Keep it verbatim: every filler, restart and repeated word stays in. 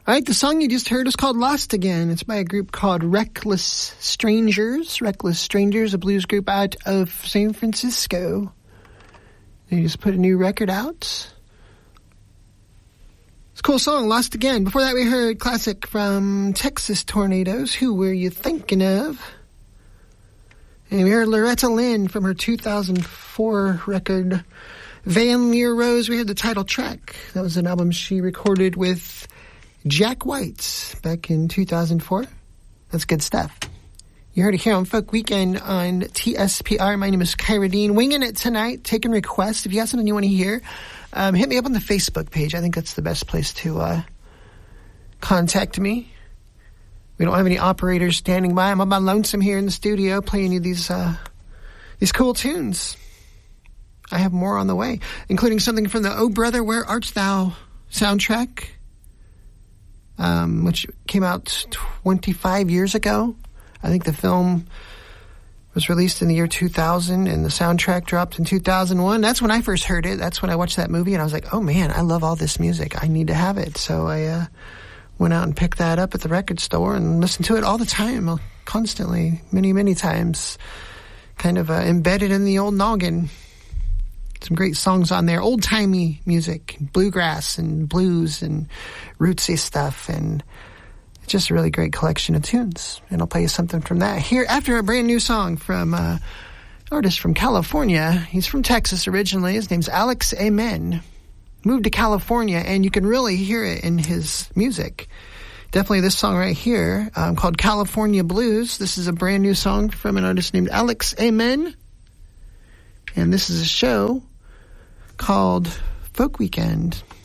All right, the song you just heard is called Lost Again. It's by a group called Reckless Strangers. Reckless Strangers, a blues group out of San Francisco. They just put a new record out. It's a cool song, Lost Again. Before that, we heard classic from Texas Tornadoes, Who Were You Thinking Of? And we heard Loretta Lynn from her two thousand four record, Van Leer Rose. We heard the title track. That was an album she recorded with Jack White back in two thousand four. That's good stuff. You heard it here on Folk Weekend on T S P R. My name is Kyra Dean. Winging it tonight, taking requests. If you have something you want to hear, um, hit me up on the Facebook page. I think that's the best place to uh, contact me. We don't have any operators standing by. I'm on my lonesome here in the studio playing you these, uh, these cool tunes. I have more on the way, including something from the Oh Brother, Where Art Thou soundtrack, um, which came out twenty-five years ago. I think the film was released in the year two thousand, and the soundtrack dropped in two thousand one. That's when I first heard it. That's when I watched that movie, and I was like, oh, man, I love all this music. I need to have it. So I uh, went out and picked that up at the record store and listened to it all the time, constantly, many, many times, kind of uh, embedded in the old noggin. Some great songs on there, old-timey music, bluegrass and blues and rootsy stuff, and it's just a really great collection of tunes. And I'll play you something from that here after a brand new song from uh, an artist from California. He's from Texas originally. His name's Alex Amen. Moved to California, and you can really hear it in his music. Definitely this song right here, um, called California Blues. This is a brand new song from an artist named Alex Amen. And this is a show called Folk Weekend.